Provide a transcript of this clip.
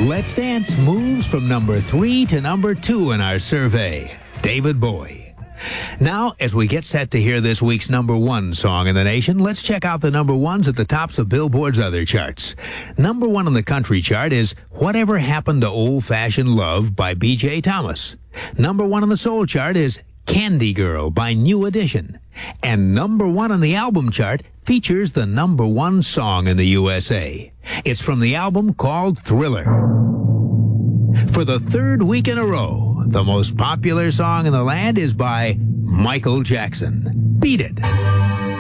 Let's Dance moves from number 3 to number 2 in our survey. David Bowie. Now, as we get set to hear this week's number 1 song in the nation, let's check out the number 1s at the tops of Billboard's other charts. Number 1 on the country chart is Whatever Happened to Old-Fashioned Love by B.J. Thomas. Number 1 on the soul chart is Candy Girl by New Edition. And number 1 on the album chart features the number 1 song in the USA. It's from the album called Thriller. For the third week in a row, the most popular song in the land is by Michael Jackson. Beat It.